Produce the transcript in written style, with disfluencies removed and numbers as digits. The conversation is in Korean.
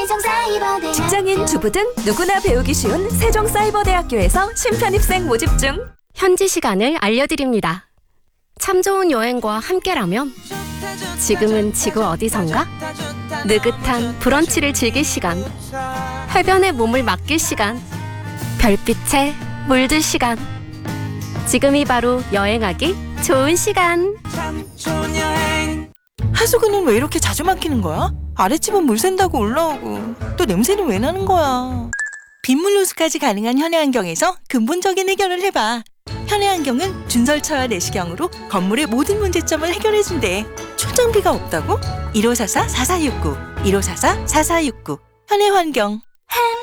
세종사이버대학. 직장인, 주부 등 누구나 배우기 쉬운 세종사이버대학교에서 신편입생 모집 중. 현지 시간을 알려드립니다. 참 좋은 여행과 함께라면 지금은 지구 어디선가? 느긋한 브런치를 즐길 시간, 해변에 몸을 맡길 시간, 별빛에 물들 시간. 지금이 바로 여행하기 좋은 시간. 하수구는 왜 이렇게 자주 막히는 거야? 아랫집은 물 샌다고 올라오고 또 냄새는 왜 나는 거야? 빗물 누수까지 가능한 현해안경에서 근본적인 해결을 해봐. 현해안경은 준설처와 내시경으로 건물의 모든 문제점을 해결해준대. 출장비가 없다고? 1544-4469 1544-4469 현해환경.